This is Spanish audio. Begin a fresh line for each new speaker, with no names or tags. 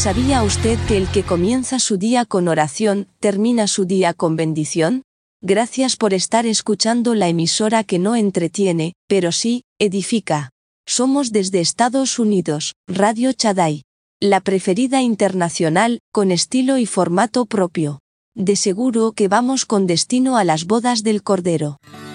¿Sabía usted que el que comienza su día con oración, termina su día con bendición? Gracias por estar escuchando la emisora que no entretiene, pero sí, edifica. Somos desde Estados Unidos, Radio Shaddai. La preferida internacional, con estilo y formato propio. De seguro que vamos con destino a las bodas del Cordero.